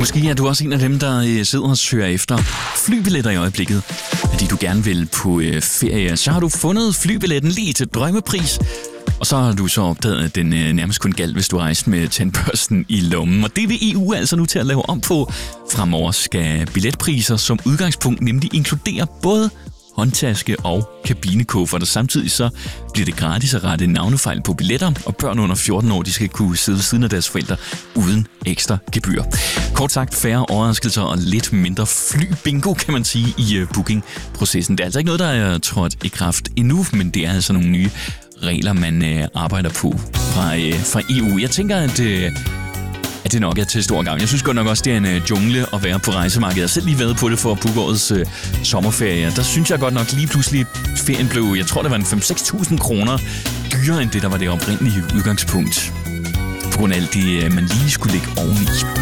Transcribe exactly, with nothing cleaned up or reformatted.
Måske er du også en af dem, der sidder og søger efter flybilletter i øjeblikket, fordi du gerne vil på ferie. Så har du fundet flybilletten lige til drømmepris, og så har du så opdaget, at den nærmest kun galt, hvis du rejste med tandbørsten i lommen. Og det vil E U altså nu til at lave om på. Fremover skal billetpriser som udgangspunkt nemlig inkludere både håndtaske og kabinekuffert, og samtidig så bliver det gratis at rette navnefejl på billetter, og børn under fjorten år, de skal kunne sidde ved siden af deres forældre uden ekstra gebyr. Kort sagt, færre overraskelser og lidt mindre flybingo, kan man sige, i bookingprocessen. Det er altså ikke noget, der er trådt i kraft endnu, men det er altså nogle nye regler, man øh, arbejder på fra, øh, fra E U. Jeg tænker, at, øh, at det nok er til stor gang. Jeg synes godt nok også, det er en øh, jungle at være på rejsemarkedet. Jeg har selv lige været på det for at booke årets øh, sommerferie. Der synes jeg godt nok lige pludselig, ferien blev, jeg tror det var en fem til seks tusind kroner dyrere end det, der var det oprindelige udgangspunkt. På grund af alt det, øh, man lige skulle lægge oveni.